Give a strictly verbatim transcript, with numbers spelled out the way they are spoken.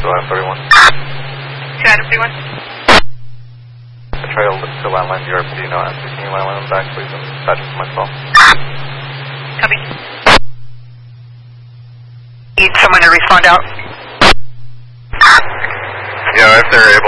Item thirty-one. To Item thirty-one. I trailed to landline Europe. Do you know answer? Can you landline them back, please, and patch it to my cell? Copy. Need someone to respond out? Yeah, if they're able